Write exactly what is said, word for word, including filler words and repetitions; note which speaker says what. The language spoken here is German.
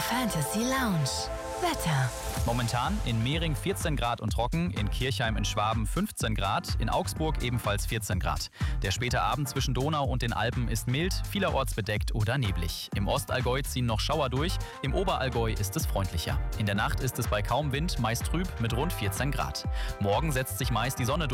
Speaker 1: Fantasy Lounge. Wetter.
Speaker 2: Momentan in Mehring vierzehn Grad und trocken, in Kirchheim in Schwaben fünfzehn Grad, in Augsburg ebenfalls vierzehn Grad. Der späte Abend zwischen Donau und den Alpen ist mild, vielerorts bedeckt oder neblig. Im Ostallgäu ziehen noch Schauer durch, im Oberallgäu ist es freundlicher. In der Nacht ist es bei kaum Wind meist trüb mit rund vierzehn Grad. Morgen setzt sich meist die Sonne durch.